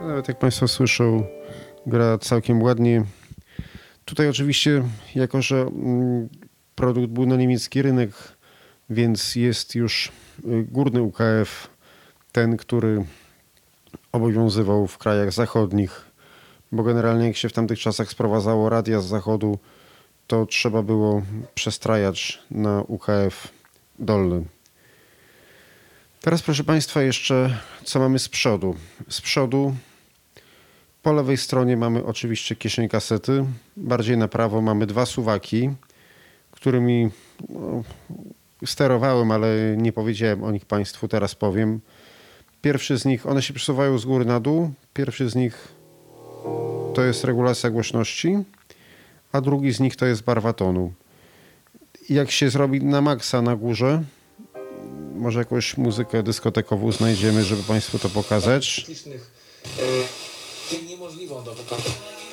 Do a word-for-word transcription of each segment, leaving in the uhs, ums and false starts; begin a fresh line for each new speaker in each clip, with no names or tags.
Nawet jak Państwo słyszą, gra całkiem ładnie. Tutaj oczywiście, jako że produkt był na niemiecki rynek, więc jest już górny U K F, ten, który obowiązywał w krajach zachodnich, bo generalnie jak się w tamtych czasach sprowadzało radia z zachodu, to trzeba było przestrajać na U K F dolny. Teraz, proszę Państwa, jeszcze co mamy z przodu. Z przodu po lewej stronie mamy oczywiście kieszeń kasety. Bardziej na prawo mamy dwa suwaki, którymi no, sterowałem, ale nie powiedziałem o nich Państwu, teraz powiem. Pierwszy z nich, one się przesuwają z góry na dół. Pierwszy z nich to jest regulacja głośności, a drugi z nich to jest barwa tonu. Jak się zrobi na maksa na górze, może jakąś muzykę dyskotekową znajdziemy, żeby Państwu to pokazać.
Niemożliwą do pokazania.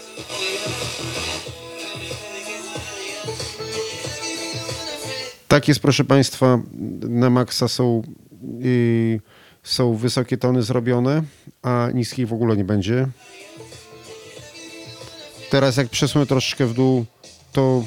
Tak jest, proszę Państwa, na maksa są, yy, są wysokie tony zrobione, a niskich w ogóle nie będzie. Teraz jak przesunę troszeczkę w dół, to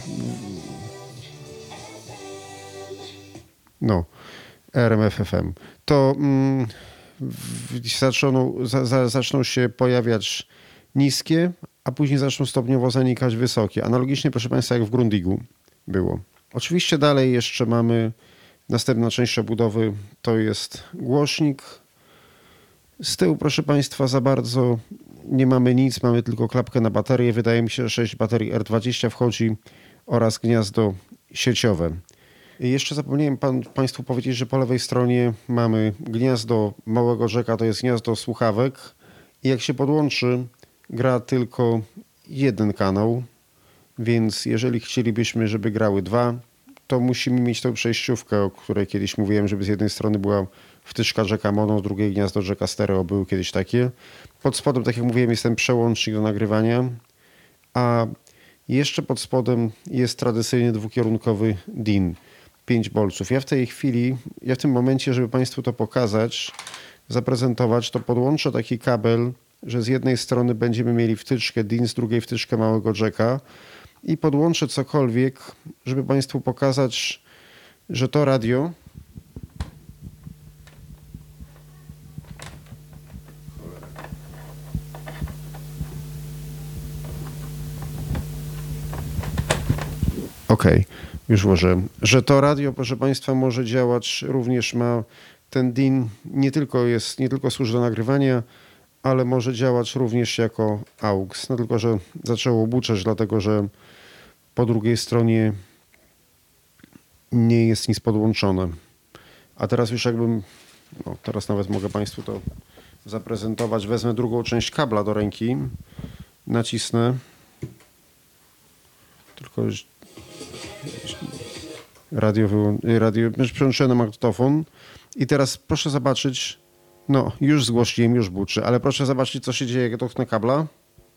no, R M F F M, to mm, zaczną, za, za, zaczną się pojawiać niskie, a później zaczną stopniowo zanikać wysokie. Analogicznie, proszę Państwa, jak w Grundigu było. Oczywiście dalej jeszcze mamy następna część obudowy, to jest głośnik. Z tyłu, proszę Państwa, za bardzo nie mamy nic, mamy tylko klapkę na baterię. Wydaje mi się, że sześć baterii R dwadzieścia wchodzi oraz gniazdo sieciowe. I jeszcze zapomniałem pan, Państwu powiedzieć, że po lewej stronie mamy gniazdo małego jacka, to jest gniazdo słuchawek i jak się podłączy, gra tylko jeden kanał, więc jeżeli chcielibyśmy, żeby grały dwa, to musimy mieć tą przejściówkę, o której kiedyś mówiłem, żeby z jednej strony była wtyczka jacka mono, z drugiej gniazdo jacka stereo, były kiedyś takie. Pod spodem, tak jak mówiłem, jest ten przełącznik do nagrywania, a jeszcze pod spodem jest tradycyjny dwukierunkowy D I N, pięć bolców. Ja w tej chwili, ja w tym momencie, żeby Państwu to pokazać, zaprezentować, to podłączę taki kabel, że z jednej strony będziemy mieli wtyczkę D I N, z drugiej wtyczkę małego jacka i podłączę cokolwiek, żeby Państwu pokazać, że to radio Okej, okay, już włożyłem. Że to radio, proszę Państwa, może działać, również ma ten D I N, nie tylko jest, nie tylko służy do nagrywania, ale może działać również jako A U X. No tylko, że zaczęło buczeć, dlatego że po drugiej stronie nie jest nic podłączone. A teraz już jakbym, no teraz nawet mogę Państwu to zaprezentować. Wezmę drugą część kabla do ręki, nacisnę. Tylko już radio, radio przełączyłem na magnetofon i teraz proszę zobaczyć, no już zgłosiłem, już buczy, ale proszę zobaczyć, co się dzieje, jak dotknę kabla.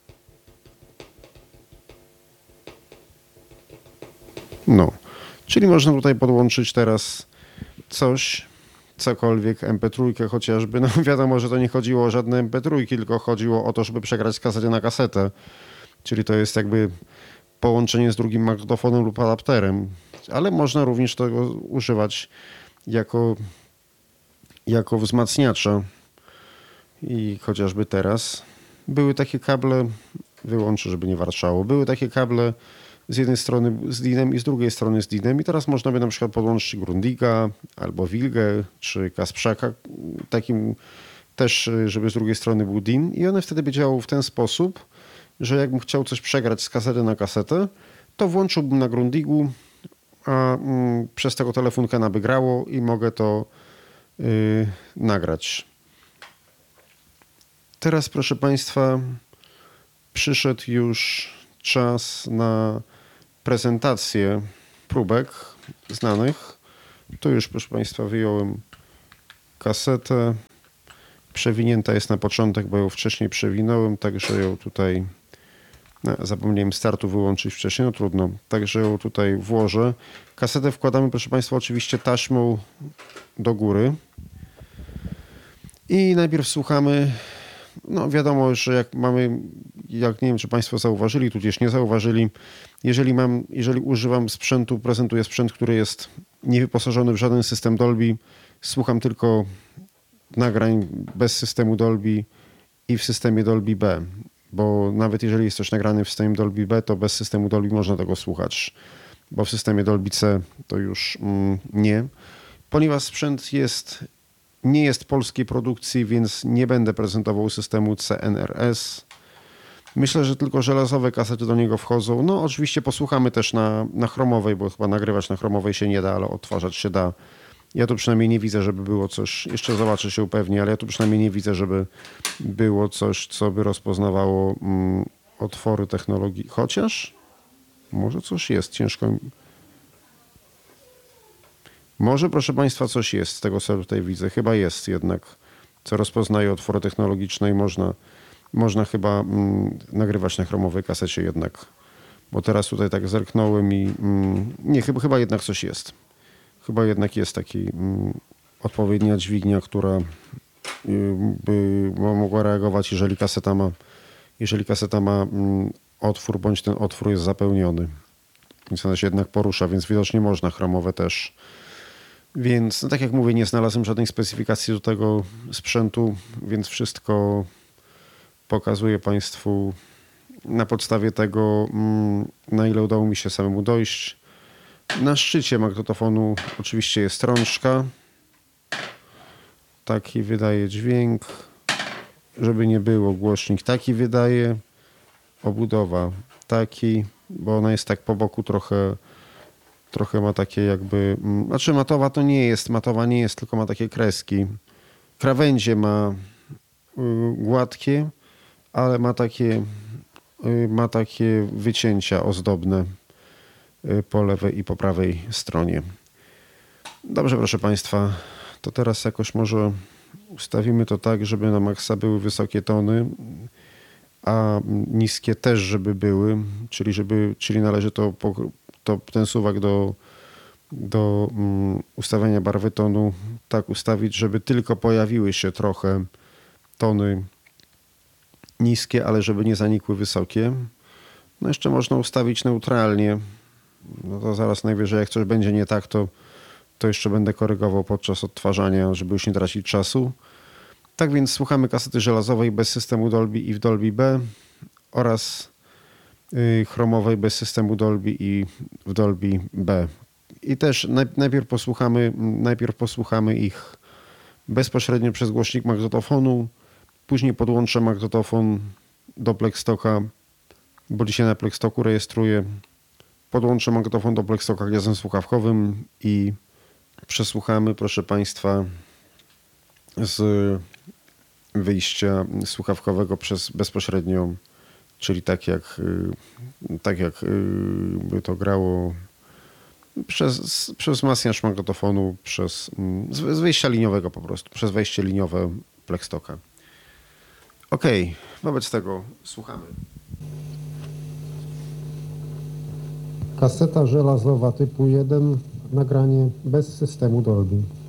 No, czyli można tutaj podłączyć teraz coś, cokolwiek, em pe trzy chociażby. No wiadomo, że to nie chodziło o żadne em pe trzy, tylko chodziło o to, żeby przegrać z kasety na kasetę. Czyli to jest jakby połączenie z drugim magnetofonem lub adapterem. Ale można również tego używać jako, jako wzmacniacza. I chociażby teraz były takie kable, wyłączę, żeby nie warczało, były takie kable z jednej strony z D I N-em i z drugiej strony z D I N-em i teraz można by na przykład podłączyć Grundiga albo Wilgę czy Kasprzaka, takim też, żeby z drugiej strony był D I N i one wtedy by działały w ten sposób, że jakbym chciał coś przegrać z kasety na kasetę, to włączyłbym na Grundigu, a mm, przez tego telefonka by grało i mogę to yy, nagrać. Teraz, proszę Państwa, przyszedł już czas na prezentację próbek znanych. Tu już, proszę Państwa, wyjąłem kasetę. Przewinięta jest na początek, bo ją wcześniej przewinąłem, także ją tutaj... No, zapomniałem startu wyłączyć wcześniej, no trudno. Także ją tutaj włożę. Kasetę wkładamy, proszę Państwa, oczywiście taśmą do góry. I najpierw słuchamy no wiadomo, że jak mamy, jak nie wiem, czy Państwo zauważyli, tudzież nie zauważyli, jeżeli mam, jeżeli używam sprzętu, prezentuję sprzęt, który jest niewyposażony w żaden system Dolby, słucham tylko nagrań bez systemu Dolby i w systemie Dolby B, bo nawet jeżeli jest coś nagrane w systemie Dolby B, to bez systemu Dolby można tego słuchać, bo w systemie Dolby C to już mm, nie. Ponieważ sprzęt jest, nie jest polskiej produkcji, więc nie będę prezentował systemu C N R S. Myślę, że tylko żelazowe kasety do niego wchodzą. No oczywiście posłuchamy też na, na chromowej, bo chyba nagrywać na chromowej się nie da, ale odtwarzać się da. Ja tu przynajmniej nie widzę, żeby było coś, jeszcze zobaczę się upewnię, ale ja tu przynajmniej nie widzę, żeby było coś, co by rozpoznawało mm, otwory technologii. Chociaż może coś jest, ciężko. Może, proszę Państwa, coś jest z tego, co tutaj widzę. Chyba jest jednak, co rozpoznaje otwory technologiczne i można, można chyba mm, nagrywać na chromowej kasecie jednak. Bo teraz tutaj tak zerknąłem i mm, nie, chyba, chyba jednak coś jest. Chyba jednak jest taki mm, odpowiednia dźwignia, która y, by mogła reagować, jeżeli kaseta ma, jeżeli kaseta ma mm, otwór, bądź ten otwór jest zapełniony. Więc ona się jednak porusza, więc widocznie można chromowe też. Więc, no tak jak mówię, nie znalazłem żadnej specyfikacji do tego sprzętu, więc wszystko pokazuję Państwu na podstawie tego, na ile udało mi się samemu dojść. Na szczycie magnetofonu oczywiście jest rączka. Taki wydaje dźwięk. Żeby nie było, głośnik taki wydaje. Obudowa taki, bo ona jest tak po boku trochę Trochę ma takie jakby, znaczy matowa to nie jest, matowa nie jest, tylko ma takie kreski. Krawędzie ma y, gładkie, ale ma takie, y, ma takie wycięcia ozdobne y, po lewej i po prawej stronie. Dobrze, proszę Państwa, to teraz jakoś może ustawimy to tak, żeby na maksa były wysokie tony, a niskie też, żeby były, czyli, żeby, czyli należy to to ten suwak do, do um, ustawienia barwy tonu tak ustawić, żeby tylko pojawiły się trochę tony niskie, ale żeby nie zanikły wysokie. No jeszcze można ustawić neutralnie. No to zaraz najwyżej jak coś będzie nie tak, to, to jeszcze będę korygował podczas odtwarzania, żeby już nie tracić czasu. Tak więc słuchamy kasety żelazowej bez systemu Dolby i w Dolby B oraz chromowej bez systemu Dolby i w Dolby B. I też najpierw posłuchamy, najpierw posłuchamy ich bezpośrednio przez głośnik magnetofonu, później podłączę magnetofon do Plexstocka, bo dzisiaj na Plexstocku rejestruję. Podłączę magnetofon do Plexstocka gniazdem słuchawkowym i przesłuchamy, proszę Państwa, z wyjścia słuchawkowego przez bezpośrednio, czyli tak jak, tak jak by to grało przez, przez wzmacniacz magnetofonu, przez, z wejścia liniowego po prostu, przez wejście liniowe Plexstocka. Ok, wobec tego słuchamy. Kaseta żelazowa typu jeden, nagranie bez systemu Dolby.